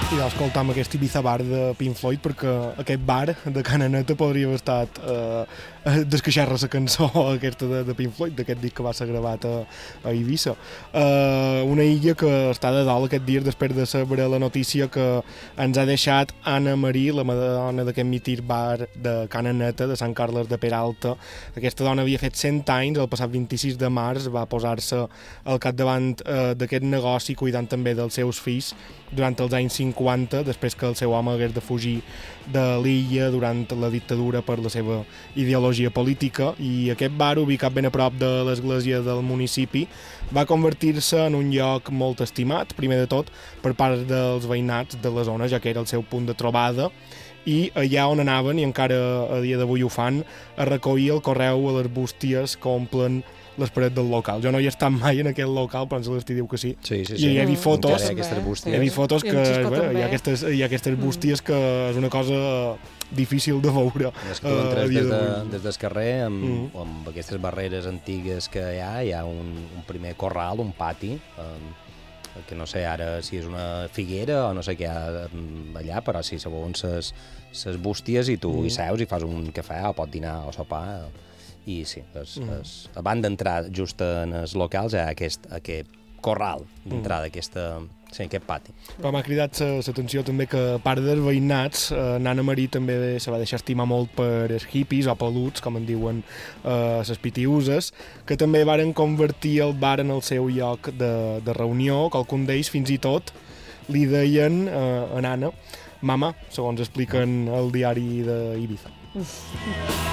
I d'escoltar aquest Ibiza Bar de Pink Floyd, perquè aquest bar de Cananeta podria haver estat desqueixar-se la cançó aquesta de Pink Floyd, d'aquest disc que va ser gravat a Eivissa. Una illa que està de dalt aquest dia després de saber la notícia que ens ha deixat Anna Marí, la dona d'aquest mític bar de Cananeta, de Sant Carles de Peralta. Aquesta dona havia fet 100 anys, el passat 26 de març va posar-se al capdavant d'aquest negoci, cuidant també dels seus fills durant els anys 50, després que el seu home hagués de fugir de l'illa durant la dictadura per la seva ideologia política, i aquest bar, ubicat ben a prop de l'església del municipi, va convertir-se en un lloc molt estimat, primer de tot per part dels veïnats de la zona, ja que era el seu punt de trobada, i allà on anaven, i encara a dia d'avui ho fan, a recollir el correu a les bústies que omplen les parets del local. Jo no hi he estat mai en aquest local, però en Celestí diu que sí. Sí. I hi ha vist fotos, hi ha vist fotos que hi ha aquestes bústies que és una cosa difícil de veure. És que entres des del carrer amb aquestes barreres antigues que hi ha un primer corral, un pati, que no sé ara si és una figuera o no sé què hi ha allà, però sí, segons ses bústies, i tu hi seus i fas un cafè o pots dinar o sopar. I sí, abans d'entrar just en els locals hi ha aquest corral d'entrada, aquest pati. Però m'ha cridat l'atenció també que, a part dels veïnats, Nana Marí també se va deixar estimar molt per els hippies o peluts, com en diuen les pitiuses, que també varen convertir el bar en el seu lloc de reunió, que algun d'ells fins i tot li deien a Nana mama, segons expliquen el diari d'Ibiza.